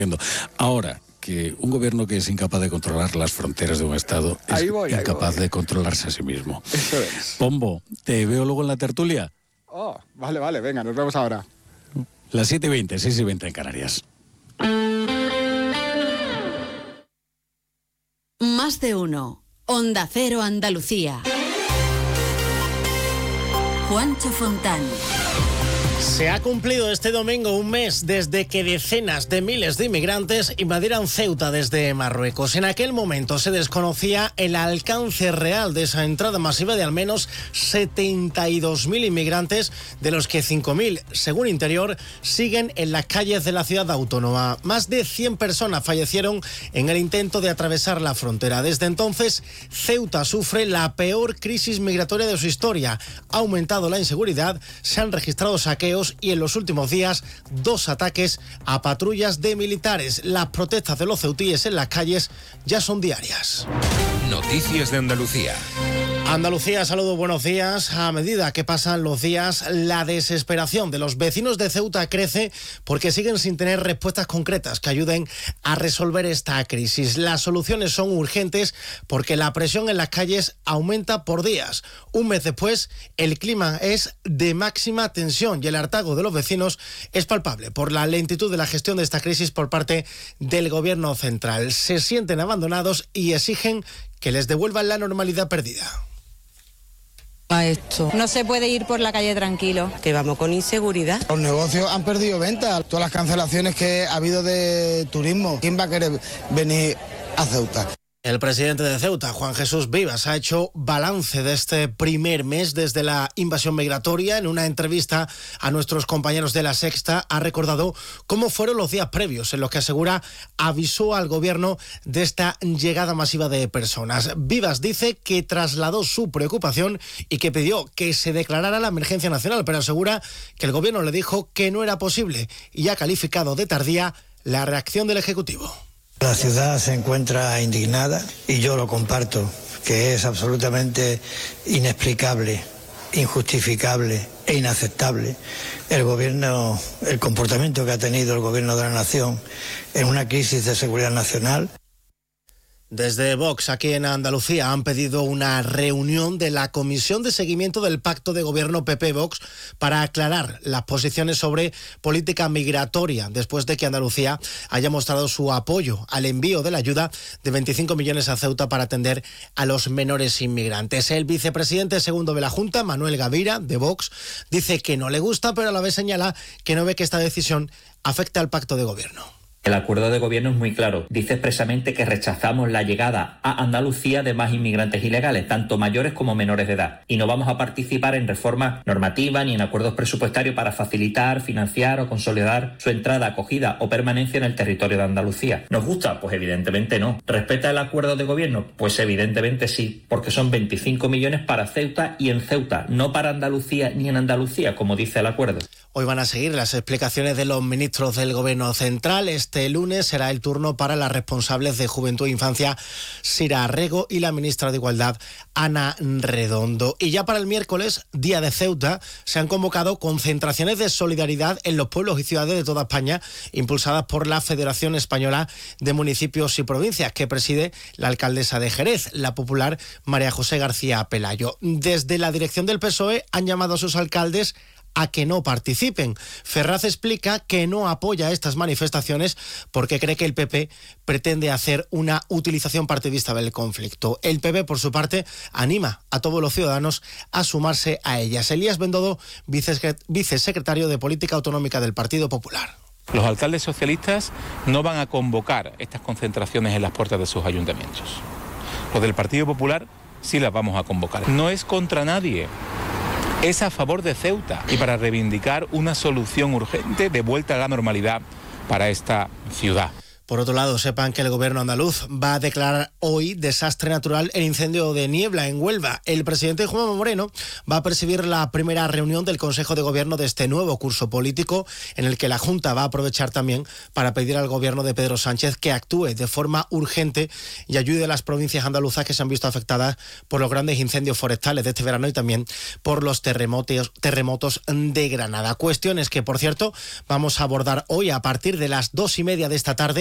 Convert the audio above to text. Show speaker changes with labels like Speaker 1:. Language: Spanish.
Speaker 1: Ahora, que un gobierno que es incapaz de controlar las fronteras de un Estado es incapaz de controlarse a sí mismo.
Speaker 2: Eso es.
Speaker 1: Pombo, ¿te veo luego en la tertulia?
Speaker 2: Oh, vale, venga, nos vemos ahora.
Speaker 1: Las 7:20, 6:20 en Canarias.
Speaker 3: Más de uno. Onda Cero Andalucía. Juancho Fontán.
Speaker 4: Se ha cumplido este domingo un mes desde que decenas de miles de inmigrantes invadieran Ceuta desde Marruecos. En aquel momento se desconocía el alcance real de esa entrada masiva de al menos 72.000 inmigrantes, de los que 5.000, según Interior, siguen en las calles de la ciudad autónoma. Más de 100 personas fallecieron en el intento de atravesar la frontera. Desde entonces, Ceuta sufre la peor crisis migratoria de su historia. Ha aumentado la inseguridad, se han registrado saqueos y en los últimos días 2 ataques a patrullas de militares. Las protestas de los ceutíes en las calles ya son diarias.
Speaker 5: Noticias de Andalucía.
Speaker 4: Andalucía, saludos, buenos días. A medida que pasan los días, la desesperación de los vecinos de Ceuta crece porque siguen sin tener respuestas concretas que ayuden a resolver esta crisis. Las soluciones son urgentes porque la presión en las calles aumenta por días. Un mes después, el clima es de máxima tensión y el hartazgo de los vecinos es palpable por la lentitud de la gestión de esta crisis por parte del gobierno central. Se sienten abandonados y exigen que les devuelvan la normalidad perdida.
Speaker 6: A esto. No se puede ir por la calle tranquilo.
Speaker 7: Que vamos con inseguridad.
Speaker 8: Los negocios han perdido ventas. Todas las cancelaciones que ha habido de turismo. ¿Quién va a querer venir a Ceuta?
Speaker 4: El presidente de Ceuta, Juan Jesús Vivas, ha hecho balance de este primer mes desde la invasión migratoria. En una entrevista a nuestros compañeros de La Sexta, ha recordado cómo fueron los días previos, en los que asegura avisó al gobierno de esta llegada masiva de personas. Vivas dice que trasladó su preocupación y que pidió que se declarara la emergencia nacional, pero asegura que el gobierno le dijo que no era posible y ha calificado de tardía la reacción del Ejecutivo.
Speaker 9: La ciudad se encuentra indignada y yo lo comparto, que es absolutamente inexplicable, injustificable e inaceptable el comportamiento que ha tenido el gobierno de la nación en una crisis de seguridad nacional.
Speaker 4: Desde Vox, aquí en Andalucía, han pedido una reunión de la Comisión de Seguimiento del Pacto de Gobierno PP-Vox para aclarar las posiciones sobre política migratoria, después de que Andalucía haya mostrado su apoyo al envío de la ayuda de 25 millones a Ceuta para atender a los menores inmigrantes. El vicepresidente segundo de la Junta, Manuel Gavira, de Vox, dice que no le gusta, pero a la vez señala que no ve que esta decisión afecte al Pacto de Gobierno.
Speaker 10: El acuerdo de gobierno es muy claro. Dice expresamente que rechazamos la llegada a Andalucía de más inmigrantes ilegales, tanto mayores como menores de edad. Y no vamos a participar en reformas normativas ni en acuerdos presupuestarios para facilitar, financiar o consolidar su entrada, acogida o permanencia en el territorio de Andalucía. ¿Nos gusta? Pues evidentemente no. ¿Respeta el acuerdo de gobierno? Pues evidentemente sí, porque son 25 millones para Ceuta y en Ceuta, no para Andalucía ni en Andalucía, como dice el acuerdo.
Speaker 4: Hoy van a seguir las explicaciones de los ministros del Gobierno Central. Este lunes será el turno para las responsables de Juventud e Infancia, Sira Arrego, y la ministra de Igualdad, Ana Redondo. Y ya para el miércoles, Día de Ceuta, se han convocado concentraciones de solidaridad en los pueblos y ciudades de toda España, impulsadas por la Federación Española de Municipios y Provincias, que preside la alcaldesa de Jerez, la popular María José García Pelayo. Desde la dirección del PSOE han llamado a sus alcaldes a que no participen. Ferraz explica que no apoya estas manifestaciones porque cree que el PP pretende hacer una utilización partidista del conflicto. El PP, por su parte, anima a todos los ciudadanos a sumarse a ellas. Elías Bendodo, vicesecretario de Política Autonómica del Partido Popular.
Speaker 11: Los alcaldes socialistas no van a convocar estas concentraciones en las puertas de sus ayuntamientos. Los del Partido Popular sí las vamos a convocar. No es contra nadie. Es a favor de Ceuta y para reivindicar una solución urgente de vuelta a la normalidad para esta ciudad.
Speaker 4: Por otro lado, sepan que el gobierno andaluz va a declarar hoy desastre natural el incendio de Niebla en Huelva. El presidente Juanma Moreno va a presidir la primera reunión del Consejo de Gobierno de este nuevo curso político, en el que la Junta va a aprovechar también para pedir al gobierno de Pedro Sánchez que actúe de forma urgente y ayude a las provincias andaluzas que se han visto afectadas por los grandes incendios forestales de este verano y también por los terremotos de Granada. Cuestiones que, por cierto, vamos a abordar hoy a partir de las 2:30 de esta tarde